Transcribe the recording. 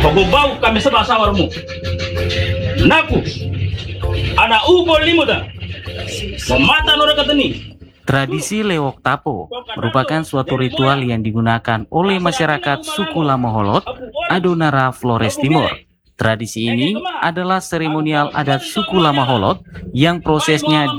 Pagubau kami sa basawarmu. Naku, ada ubo limuda. Memata nora katani. Tradisi Lewok Tapo merupakan suatu ritual yang digunakan oleh masyarakat suku Lamoholot, Adonara Flores Timur. Tradisi ini adalah seremonial adat suku Lamoholot yang prosesnya